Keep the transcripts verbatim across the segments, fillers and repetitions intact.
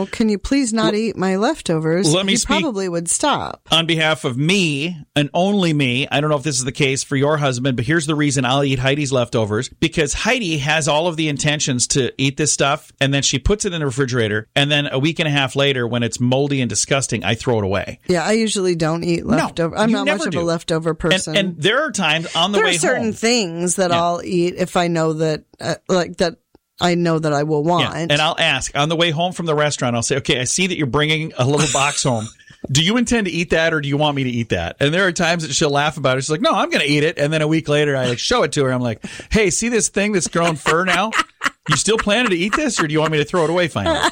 So can you please not L- eat my leftovers? Let me he speak probably would stop. On behalf of me and only me. I don't know if this is the case for your husband, but here's the reason I'll eat Heidi's leftovers. Because Heidi has all of the intentions to eat this stuff, and then she puts it in the refrigerator, and then a week and a half later, when it's moldy and disgusting, I throw it away. Yeah, I usually don't eat leftover. No, I'm you not never much do. of a leftover person. And, and there are times on the there way home. There are certain things that Yeah. I'll eat if I know that, uh, like that. I know that I will want. Yeah. And I'll ask on the way home from the restaurant, I'll say, okay, I see that you're bringing a little box home. Do you intend to eat that or do you want me to eat that? And there are times that she'll laugh about it. She's like, no, I'm going to eat it. And then a week later, I like show it to her. I'm like, hey, see this thing that's grown fur now? You still planning to eat this or do you want me to throw it away finally?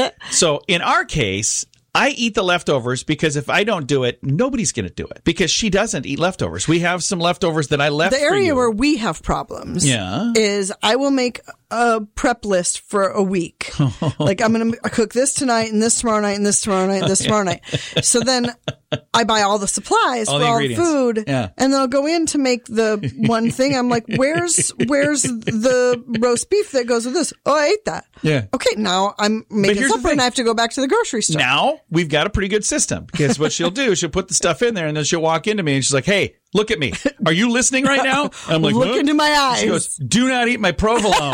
So in our case, I eat the leftovers because if I don't do it, nobody's going to do it because she doesn't eat leftovers. We have some leftovers that I left The for area you. where we have problems Yeah. is I will make a prep list for a week. Like I'm going to cook this tonight and this tomorrow night and this tomorrow night and this tomorrow night. So then I buy all the supplies All for the all the ingredients. food Yeah. and then I'll go in to make the one thing. I'm like, where's, where's the roast beef that goes with this? Oh, I ate that. Yeah. Okay. Now I'm making here's the supper and thing. I have to go back to the grocery store. Now we've got a pretty good system because what she'll do, she'll put the stuff in there and then she'll walk into me and she's like, hey, look at me. Are you listening right now? And I'm like, Look huh? into my eyes. She goes, do not eat my provolone.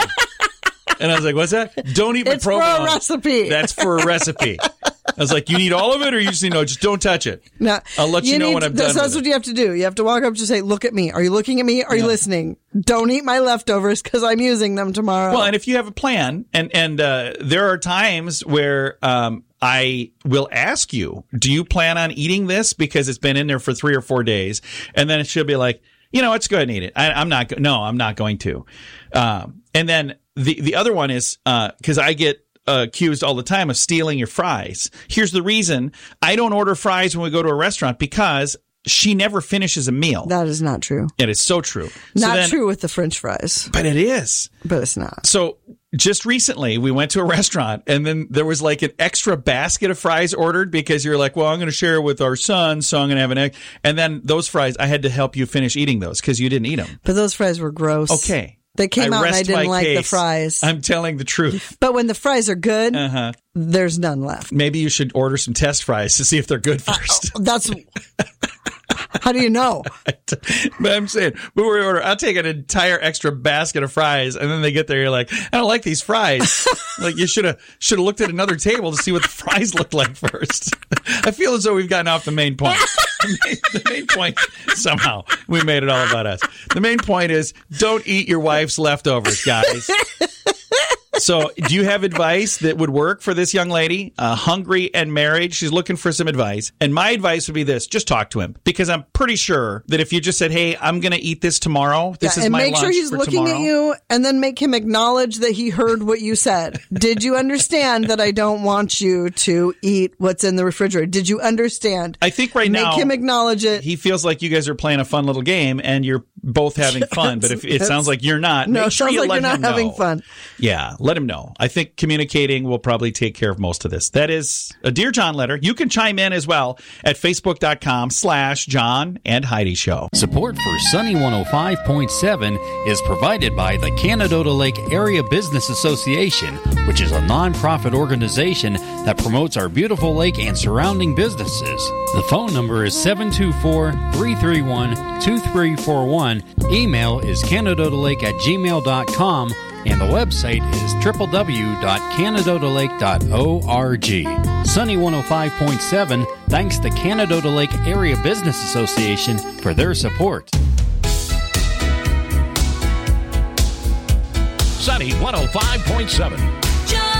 And I was like, what's that? Don't eat my It's for a provolone. recipe. That's for a recipe. I was like, you need all of it or you just need to know, just don't touch it. No, I'll let you, know need when I'm to, done That's, with that's it. what you have to do. You have to walk up to say, look at me. Are you looking at me? Are you Yeah. listening? Don't eat my leftovers because I'm using them tomorrow. Well, and if you have a plan, and and uh, there are times where um, I will ask you, do you plan on eating this because it's been in there for three or four days? And then she'll be like, you know, let's go ahead and eat it. I, I'm not. Go- no, I'm not going to. Um, and then the the other one is because uh, I get Uh, accused all the time of stealing your fries. Here's the reason. I don't order fries when we go to a restaurant because she never finishes a meal. that is not true. It is so true. So Not then- true with the French fries, But it is. but it's not. So just recently we went to a restaurant and then there was like an extra basket of fries ordered because you're like, well, I'm going to share it with our son. So I'm going to have an egg. And then those fries, I had to help you finish eating those because you didn't eat them. But those fries were gross. Okay. They came I out and I rest didn't my like the case. fries. I'm telling the truth. But when the fries are good, Uh-huh. there's none left. Maybe you should order some test fries to see if they're good first. That's how do you know? But I'm saying, when we order, I'll take an entire extra basket of fries, and then they get there, you're like, I don't like these fries. Like you should have should have looked at another table to see what the fries look like first. I feel as though we've gotten off the main point. The main, the main point, somehow, we made it all about us. The main point is, don't eat your wife's leftovers, guys. So do you have advice that would work for this young lady? Uh, hungry and married. She's looking for some advice. And my advice would be this. Just talk to him. Because I'm pretty sure that if you just said, hey, I'm going to eat this tomorrow. This Yeah, is and my make lunch sure he's for looking tomorrow. at you and then make him acknowledge that he heard what you said. Did you understand that I don't want you to eat what's in the refrigerator? Did you understand? I think right Make now him acknowledge it. he feels like you guys are playing a fun little game and you're both having fun. But if it It's- sounds like you're not, No, make it sure sounds you like let you're not him having know. fun. Yeah, let him know. I think communicating will probably take care of most of this. That is a Dear John letter. You can chime in as well at facebook.com slash John and Heidi Show. Support for Sunny one oh five point seven is provided by the Canadota Lake Area Business Association, which is a nonprofit organization that promotes our beautiful lake and surrounding businesses. The phone number is seven two four, three three one, two three four one. Email is canadotalake at gmail dot com. And the website is w w w dot canadota lake dot org. Sunny one oh five point seven thanks the Canadota Lake Area Business Association for their support. Sunny one oh five point seven.